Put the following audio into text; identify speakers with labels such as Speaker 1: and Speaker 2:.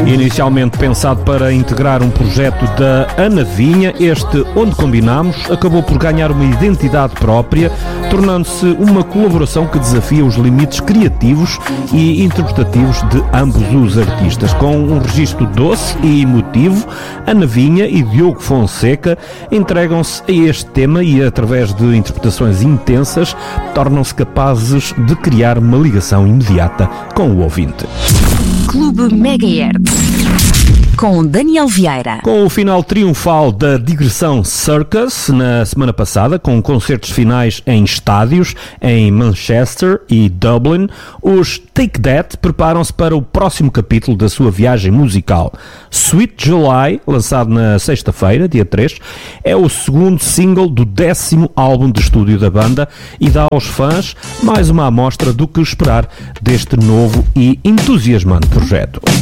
Speaker 1: Inicialmente pensado para integrar um projeto da Ana Vinha, este Onde Combinamos acabou por ganhar uma identidade própria, tornando-se uma colaboração que desafia os limites criativos e interpretativos de ambos os artistas. Com um registro doce e emotivo, Ana Vinha e Diogo Fonseca entregam-se a este tema e, através de interpretações intensas, tornam-se capazes de criar uma ligação imediata com o ouvinte.
Speaker 2: Clube Megahertz com Daniel Vieira.
Speaker 1: Com o final triunfal da Digressão Circus na semana passada, com concertos finais em estádios em Manchester e Dublin, os Take That preparam-se para o próximo capítulo da sua viagem musical. Sweet July, lançado na sexta-feira, dia 3, é o segundo single do 10º álbum de estúdio da banda e dá aos fãs mais uma amostra do que esperar deste novo e entusiasmante projeto.